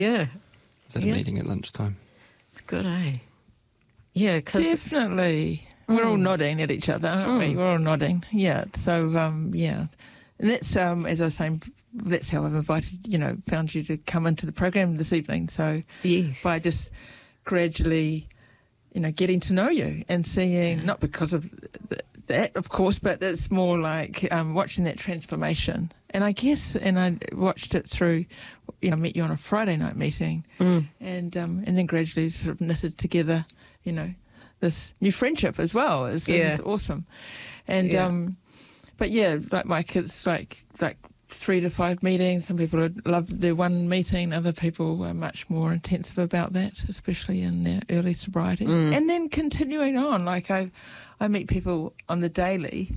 Yeah. Is that a meeting at lunchtime? It's good, eh? Yeah, because... Definitely. We're all nodding at each other, aren't we? We're all nodding. Yeah. So, yeah. And that's, as I was saying, that's how I've found you to come into the program this evening. So yes. by just gradually, getting to know you and seeing, not because of that, of course, but it's more like watching that transformation. And I guess, and I watched it through, met you on a Friday night meeting and then gradually sort of knitted together, this new friendship as well. It's awesome. And, but yeah, like Mike, it's like 3 to 5 meetings. Some people love their one meeting. Other people are much more intensive about that, especially in their early sobriety. And then continuing on, like I meet people on the daily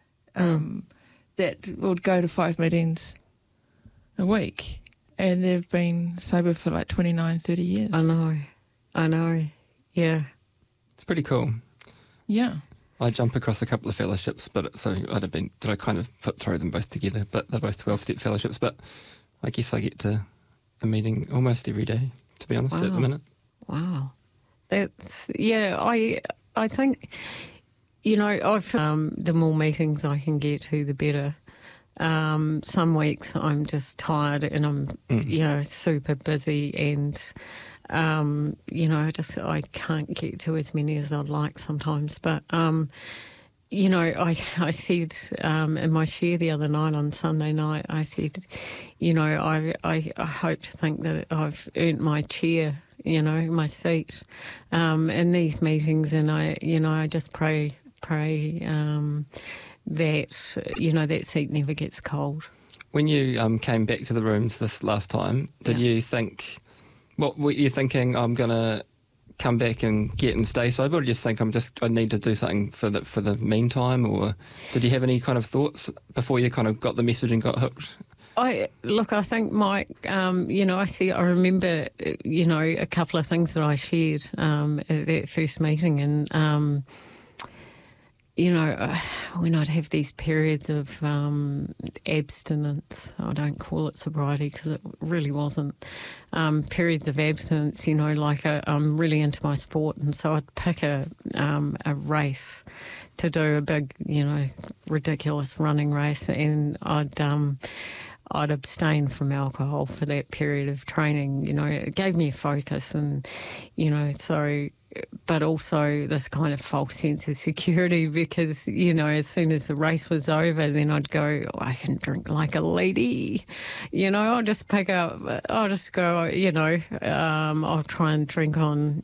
that would go to 5 meetings a week, and they've been sober for like 29, 30 years. I know. Yeah. It's pretty cool. Yeah. I jump across a couple of fellowships, did I kind of throw them both together? But they're both 12-step fellowships. But I guess I get to a meeting almost every day, to be honest, at the minute. Wow. That's, I think, I've the more meetings I can get to, the better. Some weeks I'm just tired and I'm, super busy and... I can't get to as many as I'd like sometimes. But, I said in my share the other night on Sunday night, I said, I hope to think that I've earned my chair, my seat in these meetings. And I just pray that, that seat never gets cold. When you came back to the rooms this last time, did you think... What were you thinking? I'm going to come back and get and stay sober, or do you think I need to do something for the meantime? Or did you have any kind of thoughts before you kind of got the message and got hooked? I think, Mike, I remember, a couple of things that I shared at that first meeting, and when I'd have these periods of abstinence, I don't call it sobriety because it really wasn't, periods of abstinence, I'm really into my sport, and so I'd pick a race to do, a big, ridiculous running race, and I'd abstain from alcohol for that period of training. It gave me a focus, and, so... But also this kind of false sense of security because, as soon as the race was over, then I'd go, I can drink like a lady. I'll just go, I'll try and drink on,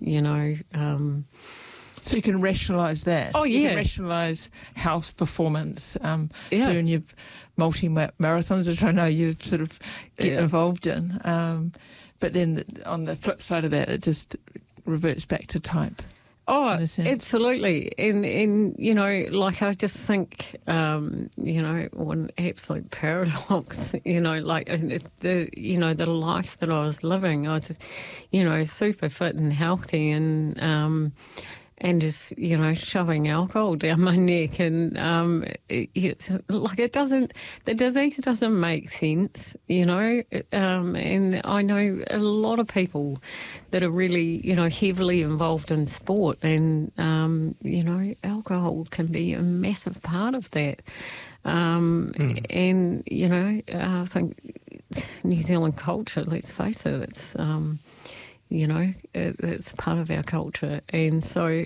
So you can rationalise that. Oh, yeah. You can rationalise health performance, doing your multi-marathons, which I know you sort of get involved in. But then on the flip side of that, it just... reverts back to type. Oh, absolutely. And I just think, one absolute paradox, the life that I was living, I was, super fit and healthy and just, shoving alcohol down my neck. And it's like the disease doesn't make sense, and I know a lot of people that are really, heavily involved in sport, and, alcohol can be a massive part of that. And, I think New Zealand culture, let's face it, it's... it's part of our culture, and so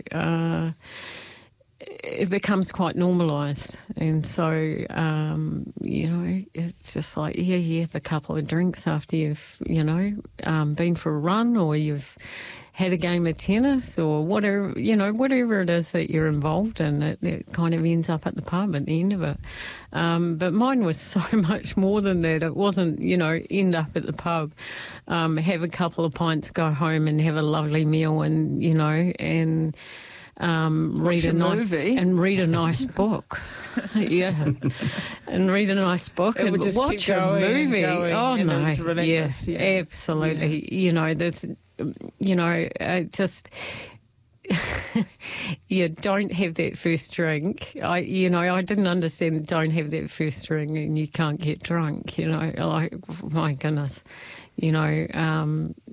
it becomes quite normalised. And so, it's just like, you have a couple of drinks after you've, been for a run, or you've had a game of tennis, or whatever, whatever it is that you're involved in, it kind of ends up at the pub at the end of it. But mine was so much more than that. It wasn't, end up at the pub, have a couple of pints, go home and have a lovely meal, and, and read a nice book. Yeah. And read a nice book and watch a movie. Oh, no. Yeah, absolutely. Yeah. There's... just you don't have that first drink. I didn't understand don't have that first drink and you can't get drunk, like, my goodness. you know,